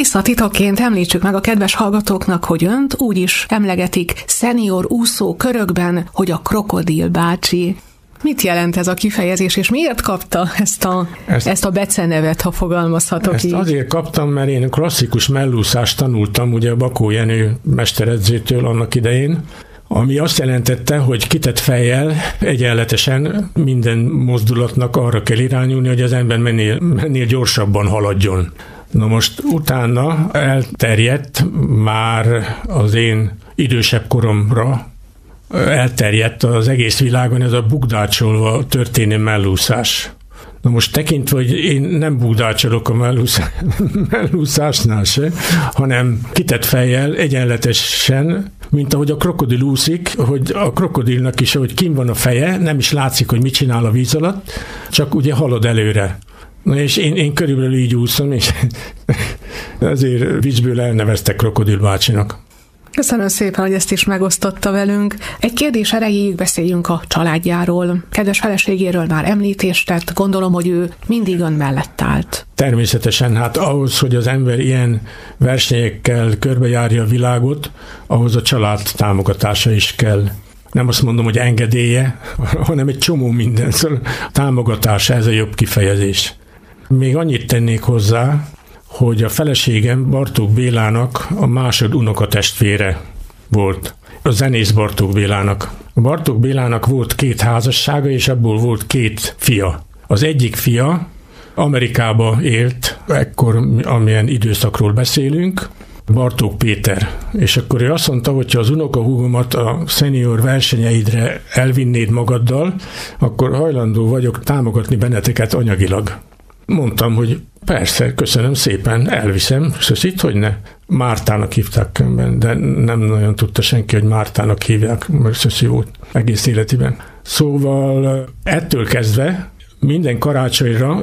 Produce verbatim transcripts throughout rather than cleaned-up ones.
Kulisszatitokként említsük meg a kedves hallgatóknak, hogy önt úgy is emlegetik szenior úszó körökben, hogy a Krokodil bácsi. Mit jelent ez a kifejezés, és miért kapta ezt a, ezt, ezt a becenevet, ha fogalmazhatok ezt így? Ezt azért kaptam, mert én klasszikus mellúszást tanultam, ugye a Bakó Jenő mesteredzőtől annak idején, ami azt jelentette, hogy kitett fejjel egyenletesen minden mozdulatnak arra kell irányulni, hogy az ember mennél, mennél gyorsabban haladjon. Na most utána elterjedt már az én idősebb koromra, elterjedt az egész világon ez a bukdácsolva történő mellúszás. Na most tekintve, hogy én nem bukdácsolok a mellúszás, mellúszásnál se, hanem kitett fejjel egyenletesen, mint ahogy a krokodil úszik, hogy a krokodilnak is, ahogy kint van a feje, nem is látszik, hogy mit csinál a víz alatt, csak ugye halad előre. Na és én, én körülbelül így úszom, és ezért viccből elneveztek Krokodil bácsinak. Köszönöm szépen, hogy ezt is megosztotta velünk. Egy kérdés erejéig beszéljünk a családjáról. Kedves feleségéről már említést tett, gondolom, hogy ő mindig ön mellett állt. Természetesen, hát ahhoz, hogy az ember ilyen versenyekkel körbejárja a világot, ahhoz a család támogatása is kell. Nem azt mondom, hogy engedélye, hanem egy csomó minden. Szóval támogatása, ez a jobb kifejezés. Még annyit tennék hozzá, hogy a feleségem Bartók Bélának a másod unokatestvére volt. A zenész Bartók Bélának. A Bartók Bélának volt két házassága, és abból volt két fia. Az egyik fia Amerikába élt, ekkor amilyen időszakról beszélünk, Bartók Péter. És akkor ő azt mondta, hogy ha az unokahúgomat a szenior versenyeidre elvinnéd magaddal, akkor hajlandó vagyok támogatni benneteket anyagilag. Mondtam, hogy persze, köszönöm szépen, elviszem, és itt, hogy ne. Mártának hívták könyvben, de nem nagyon tudta senki, hogy Mártának hívják, mert Szöszi volt egész életében. Szóval ettől kezdve minden karácsonyra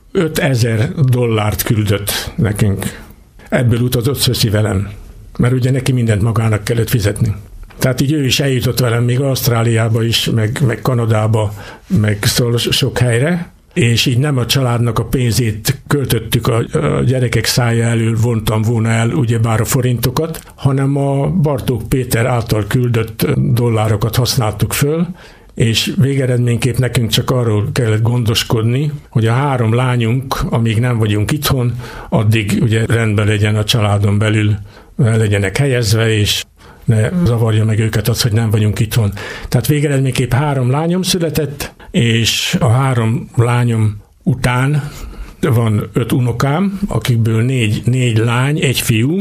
ötezer dollárt küldött nekünk. Ebből utazott Szöszi velem, mert ugye neki mindent magának kellett fizetni. Tehát így ő is eljutott velem még Ausztráliába is, meg, meg Kanadába, meg szóval sok helyre, és így nem a családnak a pénzét költöttük a, a gyerekek szája elől, vontam volna el ugyebár a forintokat, hanem a Bartók Péter által küldött dollárokat használtuk föl, és végeredményképp nekünk csak arról kellett gondoskodni, hogy a három lányunk, amíg nem vagyunk itthon, addig ugye rendben legyen a családon belül, legyenek helyezve, és ne zavarja meg őket az, hogy nem vagyunk itthon. Tehát végeredményképp három lányom született, és a három lányom után van öt unokám, akikből négy, négy lány, egy fiú,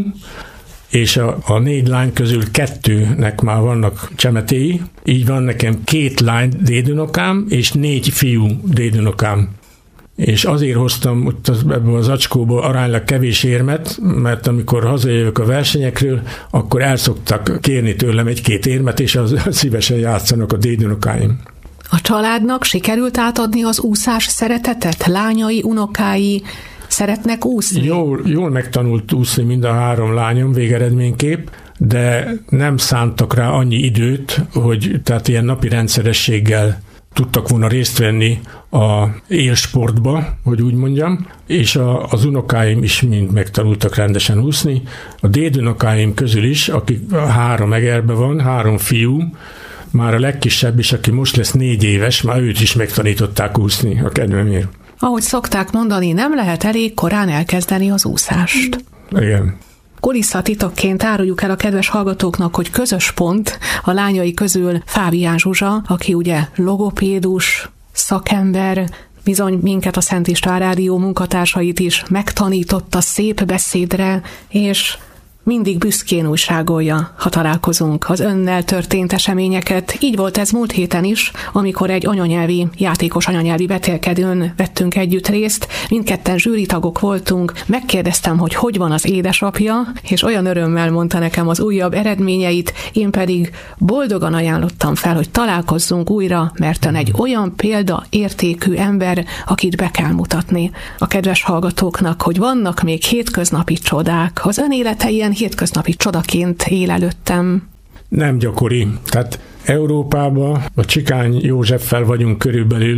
és a, a négy lány közül kettőnek már vannak csemetéi, így van nekem két lány dédunokám, és négy fiú dédunokám. És azért hoztam ott az, ebből az acskóból aránylag kevés érmet, mert amikor hazajövök a versenyekről, akkor el szoktak kérni tőlem egy-két érmet, és az szívesen játszanak a dédunokáim. A családnak sikerült átadni az úszás szeretetet? Lányai, unokái szeretnek úszni? Jól, jól megtanult úszni mind a három lányom végeredményképp, de nem szántak rá annyi időt, hogy tehát ilyen napi rendszerességgel tudtak volna részt venni a élsportba, hogy úgy mondjam, és a, az unokáim is mind megtanultak rendesen úszni. A dédunokáim közül is, akik három egerben van, három fiú, már a legkisebb is, aki most lesz négy éves, már őt is megtanították úszni a kedvemért. Ahogy szokták mondani, nem lehet elég korán elkezdeni az úszást. Igen. Kulisszatitokként áruljuk el a kedves hallgatóknak, hogy közös pont a lányai közül Fábián Zsuzsa, aki ugye logopédus, szakember, bizony minket a Szent István Rádió munkatársait is megtanította szép beszédre, és mindig büszkén újságolja, ha találkozunk, az önnel történt eseményeket. Így volt ez múlt héten is, amikor egy anyanyelvi, játékos anyanyelvi vetélkedőn vettünk együtt részt, mindketten zsűritagok voltunk, megkérdeztem, hogy hogy van az édesapja, és olyan örömmel mondta nekem az újabb eredményeit, én pedig boldogan ajánlottam fel, hogy találkozzunk újra, mert ön egy olyan példaértékű ember, akit be kell mutatni a kedves hallgatóknak, hogy vannak még hétköznapi csodák. Az ön élete ilyen hétköznapi csodaként él előttem. Nem gyakori. Tehát Európában a Csikány Józseffel vagyunk körülbelül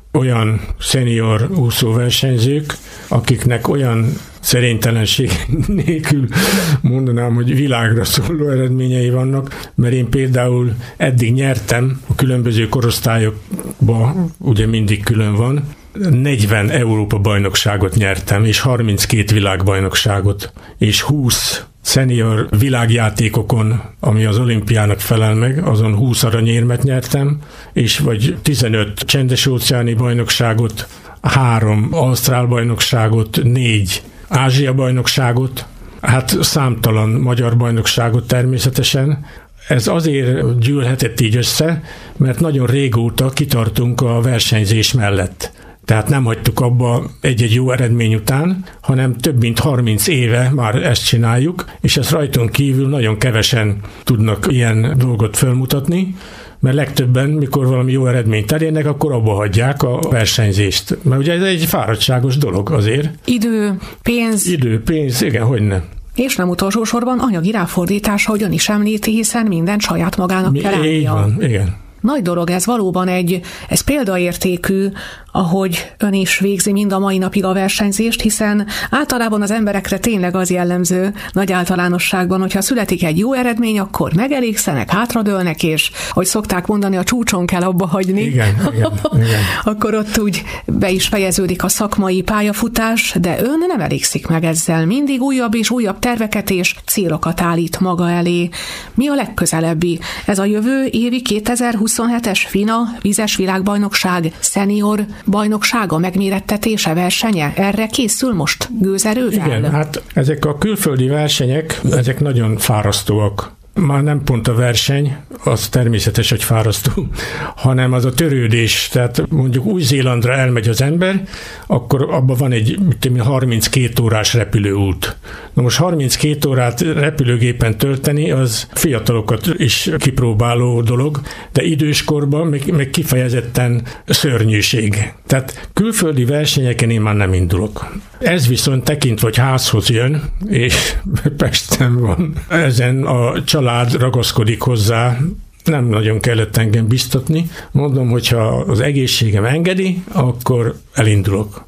olyan szenior úszóversenyzők, akiknek olyan szerénytelenség nélkül mondanám, hogy világra szóló eredményei vannak, mert én például eddig nyertem a különböző korosztályokban, ugye mindig külön van, negyven Európa bajnokságot nyertem, és harminckét világbajnokságot, és húsz szenior világjátékokon, ami az olimpiának felel meg, azon húsz aranyérmet nyertem, és vagy tizenöt csendes-óceáni bajnokságot, három ausztrál bajnokságot, négy Ázsia bajnokságot, hát számtalan magyar bajnokságot természetesen. Ez azért gyűlhetett így össze, mert nagyon régóta kitartunk a versenyzés mellett. Tehát nem hagytuk abba egy-egy jó eredmény után, hanem több mint harminc éve már ezt csináljuk, és ezt rajtunk kívül nagyon kevesen tudnak ilyen dolgot felmutatni, mert legtöbben, mikor valami jó eredményt elérnek, akkor abba hagyják a versenyzést. Mert ugye ez egy fáradtságos dolog azért. Idő, pénz. Idő, pénz, igen, hogyne. És nem utolsó sorban anyagi ráfordítás, ahogy ön is említi, hiszen minden saját magának Mi, kell állnia. Így van, igen. Nagy dolog ez valóban egy, ez példaértékű, ahogy ön is végzi mind a mai napig a versenyzést, hiszen általában az emberekre tényleg az jellemző nagy általánosságban, hogyha születik egy jó eredmény, akkor megelégszenek, hátradőlnek, és ahogy szokták mondani, a csúcson kell abba hagyni. Igen, igen, igen. Akkor ott úgy be is fejeződik a szakmai pályafutás, de ön nem elégszik meg ezzel. Mindig újabb és újabb terveket és célokat állít maga elé. Mi a legközelebbi? Ez a jövő évi kétezer-huszonhetes FINA vízes világbajnokság szenior bajnoksága, megmérettetése, versenye? Erre készül most gőzerővel? Igen, hát ezek a külföldi versenyek, ezek nagyon fárasztóak. Már nem pont a verseny, az természetes, hogy fárasztó, hanem az a törődés. Tehát mondjuk Új-Zélandra elmegy az ember, akkor abban van egy harminckét órás repülőút. Na most harminckét órát repülőgépen tölteni, az fiatalokat is kipróbáló dolog, de időskorban még, még kifejezetten szörnyűség. Tehát külföldi versenyeken én már nem indulok. Ez viszont tekintve, hogy házhoz jön, és Pesten van, ezen a család ragaszkodik hozzá, nem nagyon kellett engem biztatni. Mondom, hogyha az egészségem engedi, akkor elindulok.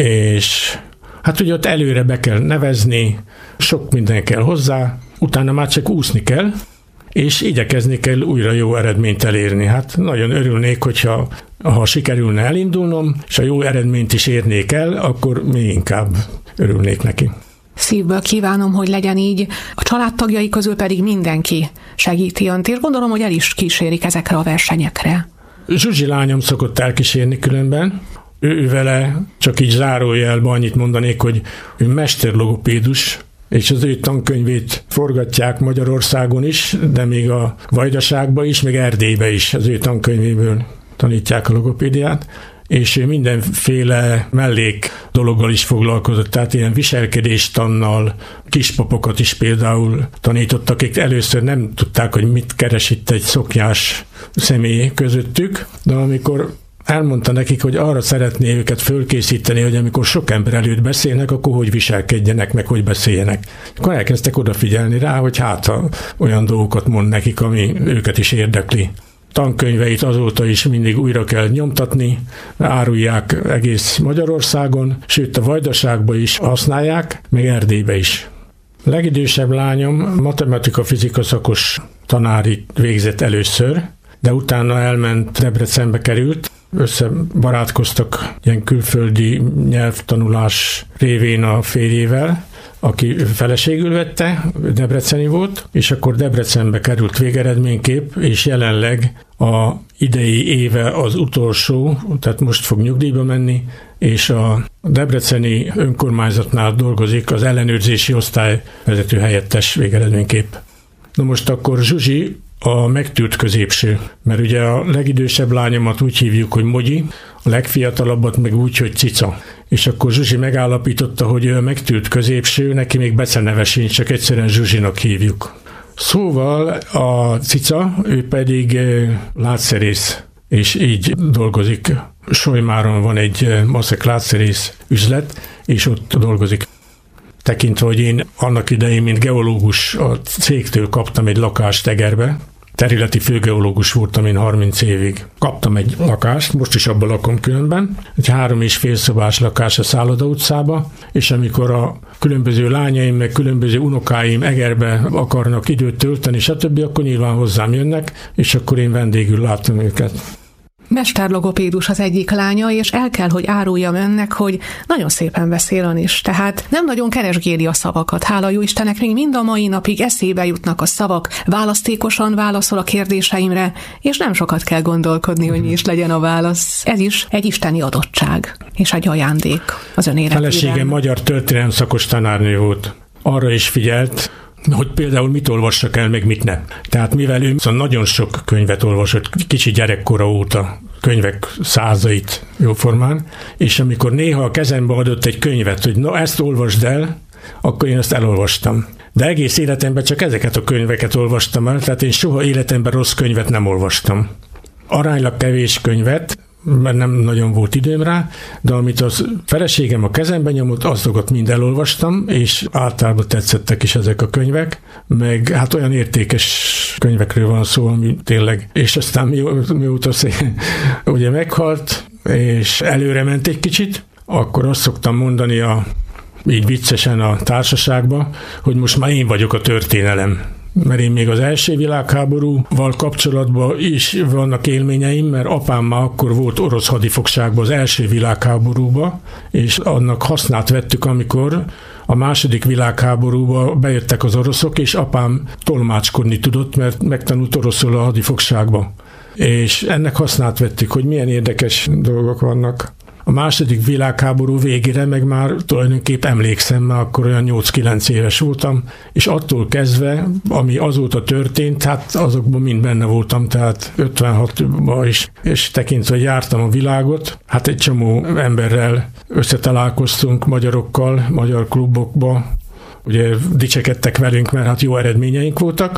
És hát ugye ott előre be kell nevezni, sok minden kell hozzá, utána már csak úszni kell, és igyekezni kell újra jó eredményt elérni. Hát nagyon örülnék, hogyha ha sikerülne elindulnom, és a jó eredményt is érnék el, akkor még inkább örülnék neki. Szívből kívánom, hogy legyen így. A családtagjai közül pedig mindenki segíti önt, és gondolom, hogy el is kísérik ezekre a versenyekre. Zsuzsi lányom szokott elkísérni különben. Ő, ő vele csak így zárójelben annyit mondanék, hogy ő mesterlogopédus, és az ő tankönyvét forgatják Magyarországon is, de még a Vajdaságban is, meg Erdélyben is az ő tankönyvéből tanítják a logopédiát, és ő mindenféle mellék dologgal is foglalkozott, tehát ilyen viselkedéstannal, kispapokat is például tanítottak, akik először nem tudták, hogy mit keres itt egy szoknyás személy közöttük, de amikor elmondta nekik, hogy arra szeretné őket fölkészíteni, hogy amikor sok ember előtt beszélnek, akkor hogy viselkedjenek, meg hogy beszéljenek. Akkor elkezdtek odafigyelni rá, hogy hát olyan dolgokat mond nekik, ami őket is érdekli. Tankönyveit azóta is mindig újra kell nyomtatni, árulják egész Magyarországon, sőt a Vajdaságban is használják, meg Erdélybe is. A legidősebb lányom matematika-fizika szakos tanári végzett először, de utána elment, Debrecenbe került, összebarátkoztak ilyen külföldi nyelvtanulás révén a férjével, aki feleségül vette, debreceni volt, és akkor Debrecenbe került végeredményképp, és jelenleg a idei éve az utolsó, tehát most fog nyugdíjba menni, és a debreceni önkormányzatnál dolgozik az ellenőrzési osztály vezető helyettes végeredményképp. Na most akkor Zsuzsi a megtűrt középső, mert ugye a legidősebb lányomat úgy hívjuk, hogy Mogyi, a legfiatalabbat meg úgy, hogy Cica. És akkor Zsuzsi megállapította, hogy ő a megtűrt középső, neki még beceneve sincs, csak egyszerűen Zsuzsinak hívjuk. Szóval a Cica, ő pedig látszerész, és így dolgozik. Solymáron van egy maszek látszerész üzlet, és ott dolgozik. Tekintve, hogy én annak idején, mint geológus a cégtől kaptam egy lakást Egerbe, területi főgeológus voltam én harminc évig. Kaptam egy lakást, most is abban lakom különben, egy három és fél szobás lakás a Szálloda utcába, és amikor a különböző lányaim, meg különböző unokáim Egerbe akarnak időt tölteni, stb., akkor nyilván hozzám jönnek, és akkor én vendégül látom őket. Mesterlogopédus az egyik lánya, és el kell, hogy áruljam önnek, hogy nagyon szépen beszél ön is. Tehát nem nagyon keresgéli a szavakat. Hála jó Istennek, még mind a mai napig eszébe jutnak a szavak, választékosan válaszol a kérdéseimre, és nem sokat kell gondolkodni, hogy mi is legyen a válasz. Ez is egy isteni adottság, és egy ajándék az ön életében. Feleségem magyar történelem szakos tanárnő volt. Arra is figyelt, hogy például mit olvassak el, meg mit ne. Tehát mivel ő nagyon sok könyvet olvasott, kicsi gyerekkora óta, könyvek százait jóformán, és amikor néha a kezembe adott egy könyvet, hogy na ezt olvasd el, akkor én ezt elolvastam. De egész életemben csak ezeket a könyveket olvastam el, tehát én soha életemben rossz könyvet nem olvastam. Aránylag kevés könyvet, mert nem nagyon volt időm rá, de amit a feleségem a kezembe nyomott, azokat mind elolvastam, és általában tetszettek is ezek a könyvek, meg hát olyan értékes könyvekről van szó, ami tényleg, és aztán mi, mióta ugye meghalt, és előre ment egy kicsit, akkor azt szoktam mondani a, így viccesen a társaságban, hogy most már én vagyok a történelem. Mert én még az első világháborúval kapcsolatban is vannak élményeim, mert apám már akkor volt orosz hadifogságban az első világháborúban, és annak hasznát vettük, amikor a második világháborúba bejöttek az oroszok, és apám tolmácskodni tudott, mert megtanult oroszul a hadifogságba. És ennek hasznát vettük, hogy milyen érdekes dolgok vannak. A második világháború végére meg már tulajdonképp emlékszem, mert akkor olyan nyolc-kilenc éves voltam, és attól kezdve, ami azóta történt, hát azokban mind benne voltam, tehát ötvenhatban is, és tekintve jártam a világot, hát egy csomó emberrel összetalálkoztunk, magyarokkal, magyar klubokba, ugye dicsekedtek velünk, mert hát jó eredményeink voltak,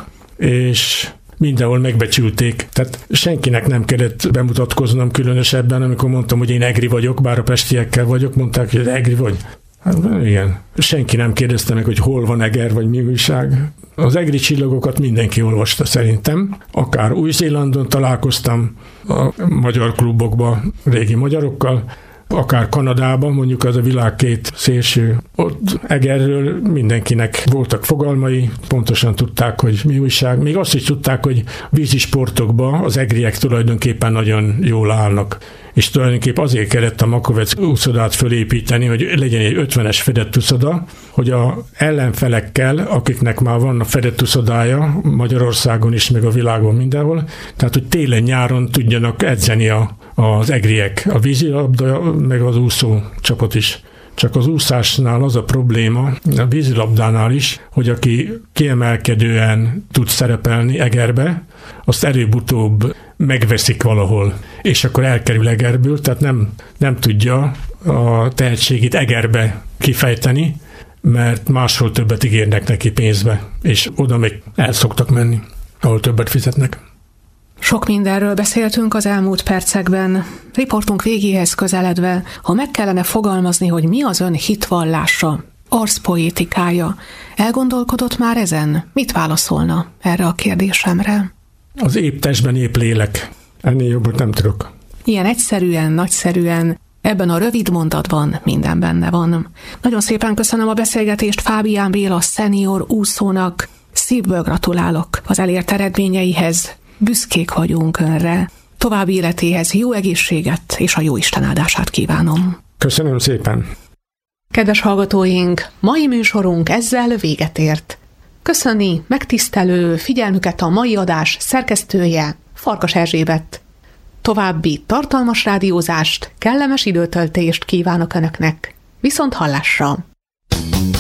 és mindenhol megbecsülték. Tehát senkinek nem kellett bemutatkoznom különösebben, amikor mondtam, hogy én egri vagyok, bár a pestiekkel vagyok, mondták, hogy egri vagy. Hát igen. Senki nem kérdezte meg, hogy hol van Eger, vagy mi újság. Az egri csillagokat mindenki olvasta szerintem. Akár Új-Zélandon találkoztam a magyar klubokban régi magyarokkal, akár Kanadában, mondjuk az a világ két szélső. Ott Egerről mindenkinek voltak fogalmai, pontosan tudták, hogy mi újság. Még azt is tudták, hogy vízi sportokban az egriek tulajdonképpen nagyon jól állnak. És tulajdonképpen azért kellett a Makovec úszodát fölépíteni, hogy legyen egy ötvenes fedett úszoda, hogy a ellenfelekkel, akiknek már van a fedett úszodája Magyarországon is, meg a világon mindenhol, tehát hogy télen-nyáron tudjanak edzeni a, az egriek, a vízilabda, meg az úszó csapat is. Csak az úszásnál az a probléma, a vízilabdánál is, hogy aki kiemelkedően tud szerepelni Egerbe, azt előbb-utóbb megveszik valahol, és akkor elkerül Egerből, tehát nem, nem tudja a tehetségét Egerbe kifejteni, mert máshol többet ígérnek neki pénzbe, és oda még el szoktak menni, ahol többet fizetnek. Sok mindenről beszéltünk az elmúlt percekben. Riportunk végéhez közeledve, ha meg kellene fogalmazni, hogy mi az ön hitvallása, arszpoétikája, elgondolkodott már ezen? Mit válaszolna erre a kérdésemre? Az épp testben épp lélek. Ennél jobbat nem tudok. Ilyen egyszerűen, nagyszerűen, ebben a rövid mondatban minden benne van. Nagyon szépen köszönöm a beszélgetést Fábián Béla szenior úszónak. Szívből gratulálok az elért eredményeihez. Büszkék vagyunk önre. További életéhez jó egészséget és a jó Isten áldását kívánom. Köszönöm szépen. Kedves hallgatóink, mai műsorunk ezzel véget ért. Köszöni megtisztelő figyelmüket a mai adás szerkesztője, Farkas Erzsébet. További tartalmas rádiózást, kellemes időtöltést kívánok Önöknek. Viszont hallásra!